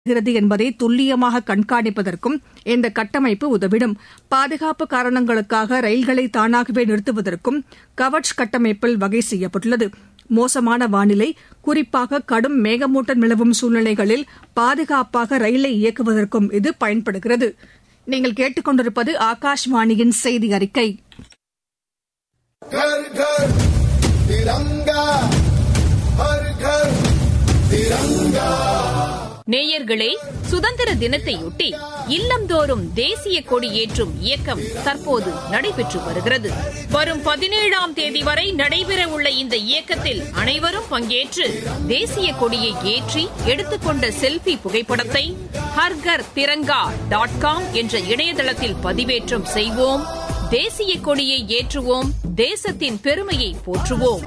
என்பதை துல்லியமாக கண்காணிப்பதற்கும் இந்த கட்டமைப்பு உதவிடும். பாதுகாப்பு காரணங்களுக்காக ரயில்களை தானாகவே நிறுத்துவதற்கும் கவச் கட்டமைப்பில் வகை செய்யப்பட்டுள்ளது. மோசமான வானிலை, குறிப்பாக கடும் மேகமூட்டம் நிலவும் சூழ்நிலைகளில் பாதுகாப்பாக ரயிலை இயக்குவதற்கும் இது பயன்படுகிறது. நீங்கள் கேட்டுக்கொண்டிருப்பது ஆகாஷ்வாணியின் செய்தி அறிக்கை. घर घर तिरंगा, हर घर तिरंगा. நேயர்களே, சுதந்திர தினத்தையொட்டி இல்லந்தோறும் தேசிய கொடி ஏற்றும் இயக்கம் தற்போது நடைபெற்று வருகிறது. வரும் 17ஆம் தேதி வரை நடைபெறவுள்ள இந்த இயக்கத்தில் அனைவரும் பங்கேற்று தேசிய கொடியை ஏற்றி எடுத்துக்கொண்ட செல்ஃபி புகைப்படத்தை ஹர்கர் திரங்கா.com என்ற இணையதளத்தில் பதிவேற்றம் செய்வோம். தேசிய கொடியை ஏற்றுவோம். தேசத்தின் பெருமையை போற்றுவோம்.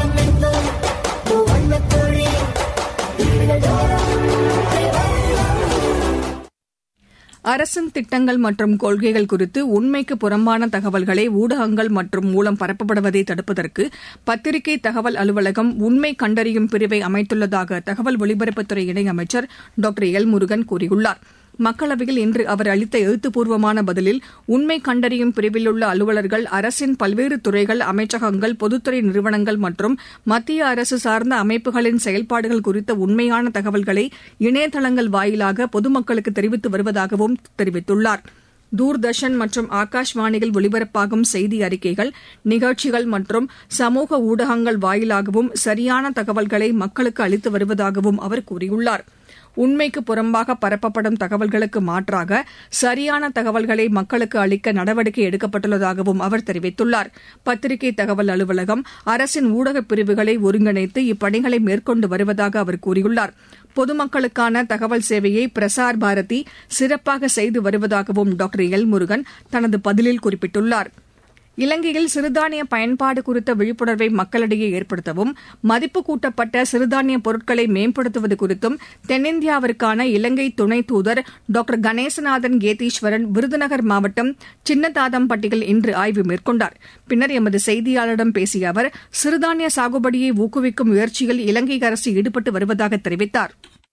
அரசின் திட்டங்கள் மற்றும் கொள்கைகள் குறித்து உண்மைக்கு புறம்பான தகவல்களை ஊடகங்கள் மற்றும் மூலம் பரப்பப்படுவதை தடுப்பதற்கு பத்திரிகை தகவல் அலுவலகம் உண்மை கண்டறியும் பிரிவை அமைத்துள்ளதாக தகவல் ஒலிபரப்புத்துறை இணையமைச்சர் டாக்டர் எல் முருகன் கூறியுள்ளார். மக்களவையில் இன்று அவர் அளித்த எழுத்துப்பூர்வமான பதிலில் உண்மை கண்டறியும் பிரிவில் உள்ள அலுவலர்கள் அரசின் பல்வேறு துறைகள், அமைச்சகங்கள், பொதுத்துறை நிறுவனங்கள் மற்றும் மத்திய அரசு சார்ந்த அமைப்புகளின் செயல்பாடுகள் குறித்த உண்மையான தகவல்களை இணையதளங்கள் வாயிலாக பொதுமக்களுக்கு தெரிவித்து வருவதாகவும் தெரிவித்துள்ளார். தூர்தர்ஷன் மற்றும் ஆகாஷ்வாணியில் ஒலிபரப்பாகும் செய்தி அறிக்கைகள், நிகழ்ச்சிகள் மற்றும் சமூக ஊடகங்கள் வாயிலாகவும் சரியான தகவல்களை மக்களுக்கு அளித்து வருவதாகவும் அவர் கூறியுள்ளார். உண்மைக்கு புறம்பாக பரப்பப்படும் தகவல்களுக்கு மாற்றாக சரியான தகவல்களை மக்களுக்கு அளிக்க நடவடிக்கை எடுக்கப்பட்டுள்ளதாகவும் அவர் தெரிவித்துள்ளார். பத்திரிகை தகவல் அலுவலகம் அரசின் ஊடகப் பிரிவுகளை ஒருங்கிணைத்து இப்பணிகளை மேற்கொண்டு வருவதாக அவர் கூறியுள்ளார். பொதுமக்களுக்கான தகவல் சேவையை பிரசார் பாரதி சிறப்பாக செய்து வருவதாகவும் டாக்டர் எல் முருகன் தனது பதிலில் குறிப்பிட்டுள்ளார். இலங்கையில் சிறுதானிய பயன்பாடு குறித்த விழிப்புணர்வை மக்களிடையே ஏற்படுத்தவும், மதிப்பு கூட்டப்பட்ட சிறுதானிய பொருட்களை மேம்படுத்துவது குறித்தும் தென்னிந்தியாவிற்கான இலங்கை துணை தூதர் டாக்டர் கணேசநாதன் கேதீஸ்வரன் விருதுநகர் மாவட்டம் சின்னதாதம்பட்டியில் இன்று ஆய்வு மேற்கொண்டார். பின்னர் எமது செய்தியாளரிடம் பேசிய அவர், சிறுதானிய சாகுபடியை ஊக்குவிக்கும் முயற்சியில் இலங்கை அரசு ஈடுபட்டு வருவதாக தெரிவித்தார்.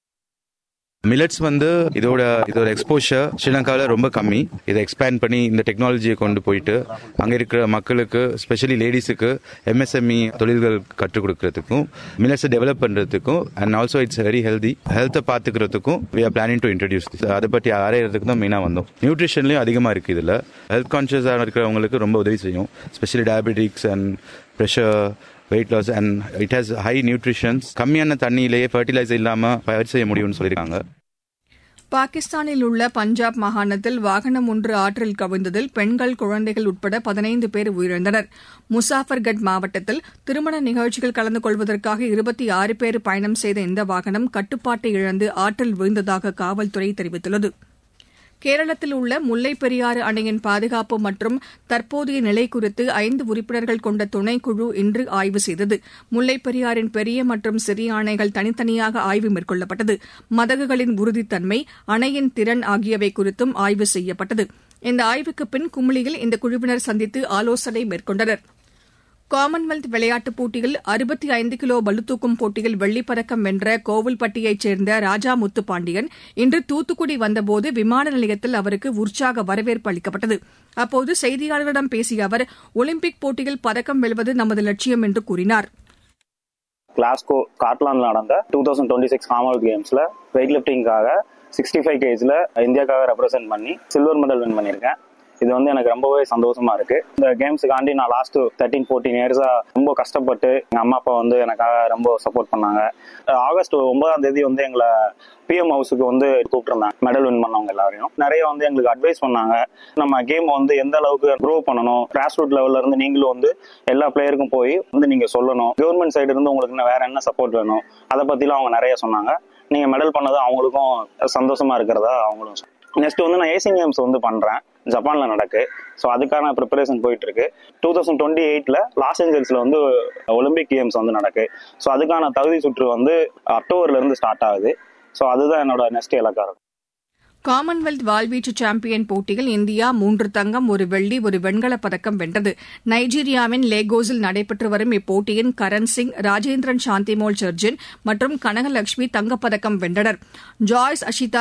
மில்லட்ஸ் இதோட எக்ஸ்போஷர் ஸ்ரீலங்காவில் ரொம்ப கம்மி. இதை எக்ஸ்பேண்ட் பண்ணி இந்த டெக்னாலஜியை கொண்டு போயிட்டு அங்கே இருக்கிற மக்களுக்கு, ஸ்பெஷலி லேடிஸுக்கு எம்எஸ்எம்இ தொழில்கள் கற்றுக் கொடுக்கறதுக்கும், மில்லட்ஸை டெவலப் பண்ணுறதுக்கும் அண்ட் ஆல்சோ இட்ஸ் வெரி ஹெல்த்தை பார்த்துக்கிறதுக்கும் we are planning to introduce this. அதை பற்றி ஆராயறதுக்கு தான் மெயினாக வந்தோம். நியூட்ரிஷன்லேயும் அதிகமாக இருக்குது. இதில் ஹெல்த் கான்ஷியஸாக இருக்கிறவங்களுக்கு ரொம்ப உதவி செய்யும். Specially diabetics and pressure, weight loss, and it has high nutrition. கம்மியான தண்ணியிலேயே ஃபர்டிலைசர் இல்லாமல் பயிர் செய்ய முடியும்னு சொல்லியிருக்காங்க. பாகிஸ்தானில் உள்ள பஞ்சாப் மாகாணத்தில் வாகனம் ஒன்று ஆற்றில் கவிழ்ந்ததில் பெண்கள், குழந்தைகள் உட்பட 15 பேர் உயிரிழந்தனர். முசாஃபர்கட் மாவட்டத்தில் திருமண நிகழ்ச்சியில் கலந்து கொள்வதற்காக 26 பேர் பயணம் செய்த இந்த வாகனம் கட்டுப்பாட்டை இழந்து ஆற்றில் விழுந்ததாக காவல்துறை தெரிவித்துள்ளது. கேரளத்தில் உள்ள முல்லைப் பெரியாறு அணையின் பாதுகாப்பு மற்றும் தற்போதைய நிலை குறித்து 5 உறுப்பினர்கள் கொண்ட துணைக்குழு இன்று ஆய்வு செய்தது. முல்லைப் பெரியாறின் பெரிய மற்றும் சிறிய அணைகள் தனித்தனியாக ஆய்வு மேற்கொள்ளப்பட்டது. மதகுகளின் உறுதித்தன்மை, அணையின் திறன் ஆகியவை குறித்தும் ஆய்வு செய்யப்பட்டது. இந்த ஆய்வுக்கு பின் குமுளியில் இந்த குழுவினர் சந்தித்து ஆலோசனை மேற்கொண்டனர். காமன்வெல்த் விளையாட்டுப் போட்டியில் 65 கிலோ பளுதூக்கும் போட்டியில் வெள்ளிப் பதக்கம் வென்ற கோவில்பட்டியைச் சேர்ந்த ராஜா முத்துப்பாண்டியன் இன்று தூத்துக்குடி வந்தபோது விமான நிலையத்தில் அவருக்கு உற்சாக வரவேற்பு அளிக்கப்பட்டது. அப்போது செய்தியாளர்களிடம் பேசிய அவர், ஒலிம்பிக் போட்டியில் பதக்கம் வெல்வது நமது லட்சியம் என்று கூறினார். கிளாஸ்கோ ஸ்காட்லாந்தில் நடந்த 2026 காமன்வெல்த் கேம்ஸ்ல வெயிட் லிப்டிங்காக 65 kgல இந்தியாவுக்காக ரெப்ரசென்ட் பண்ணி சில்வர் மெடல் வின் பண்ணியிருக்கேன். இது எனக்கு ரொம்பவே சந்தோஷமா இருக்கு. இந்த கேம்ஸுக்காண்டி நான் லாஸ்ட் 13-14 இயர்ஸா ரொம்ப கஷ்டப்பட்டு எங்க அம்மா அப்பா எனக்காக ரொம்ப சப்போர்ட் பண்ணாங்க. ஆகஸ்ட் 9ஆம் தேதி எங்களை PM ஹவுஸுக்கு கூப்பிட்டுருந்தாங்க. மெடல் வின் பண்ணவங்க எல்லாரையும் நிறைய எங்களுக்கு அட்வைஸ் பண்ணாங்க. நம்ம கேம் எந்த அளவுக்கு க்ரோ பண்ணணும், கிராஸ் ரூட் லெவல்ல இருந்து நீங்களும் எல்லா பிளேயருக்கும் போய் நீங்க சொல்லணும். கவர்மெண்ட் சைடு இருந்து உங்களுக்கு வேற என்ன சப்போர்ட் வேணும், அதை பத்திலாம் அவங்க நிறைய சொன்னாங்க. நீங்க மெடல் பண்ணது அவங்களுக்கும் சந்தோஷமா இருக்கிறதா அவங்களும். நெக்ஸ்ட் நான் ஏசியன் கேம்ஸ் பண்றேன், ஜப்பான்ல நடக்கு. ஸோ அதுக்கான ப்ரிப்பரேஷன் போயிட்டு இருக்கு. 2028ல லாஸ் ஏஞ்சல்ஸ்ல ஒலிம்பிக் கேம்ஸ் நடக்கு. ஸோ அதுக்கான தகுதி சுற்று அக்டோபர்ல இருந்து ஸ்டார்ட் ஆகுது. ஸோ அதுதான் என்னோட நெக்ஸ்ட் இலக்கா இருக்கும். காமன்வெல்த் வாள்வீச்சு சாம்பியன் போட்டியில் இந்தியா 3 தங்கம், 1 வெள்ளி, 1 வெண்கலப் பதக்கம் வென்றது. நைஜீரியாவின் லேகோஸில் நடைபெற்று வரும் இப்போட்டியின் கரண் சிங், ராஜேந்திரன் சாந்திமோல் சர்ஜன் மற்றும் கனகலட்சுமி தங்கப்பதக்கம் வென்றனர். ஜாய்ஸ் அஷிதா